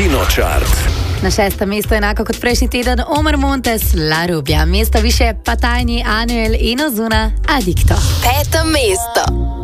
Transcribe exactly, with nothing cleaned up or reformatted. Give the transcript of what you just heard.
Latino Chart. Na šestem mestu, enako kot prejšnji teden, Omar Montes, La Rubia. Mesto više pa Tajni, Anuel in Ozuna, Adicto. Peto mesto.